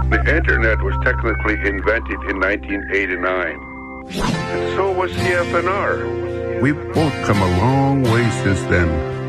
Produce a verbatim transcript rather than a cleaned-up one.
The internet was technically invented in nineteen eighty-nine. And so was C F N R. We've both come a long way since then.